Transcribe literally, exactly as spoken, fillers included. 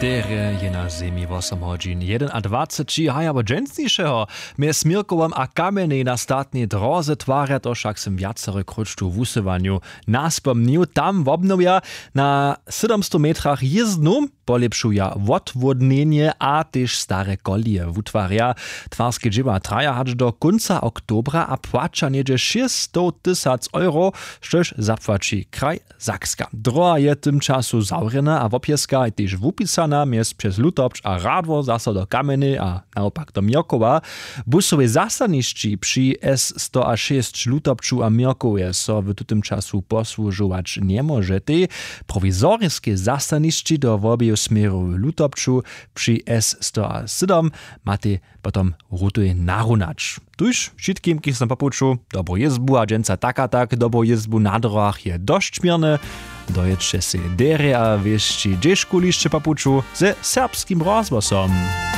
Dere je na zemi osem hodin jeden a dvacet haja bo dżęsniejszego. Mnie smirkowam a kamienie na statnej drodze twarja to však sem viacore kručtu v usywaniu naspomnił. Tam w obnovia na siedemsto metrach jezdnu polepšuja odvodnenie a tež stare kolie utvarja. Twarske džiba traja hač do konca oktobra a płača niedzie šesto tysac euro, štož zapłaci kraj Sakska. Droha je tym czasu zaurena a wopieska je tež wupisana mies przez Lutobč a Radwo zasa do Kameny a naopak do Mierkowa. Busowe zasanišči przy S sto šesť Lutobču a Mierkowie so w tym czasu posłużować nie możete. Prowizorskie zasanišči do wobie smeru w Lutobču przy S sto siedem máte potom rutuje narunacz. Tuž všetkým, ki som popuču, dobrú jezbu a dženca taka tak, dobrú jezbu na drogách je dosť šmirne. Dojedče si dere a viešči džešku lišče popuču ze serbským rozbosom.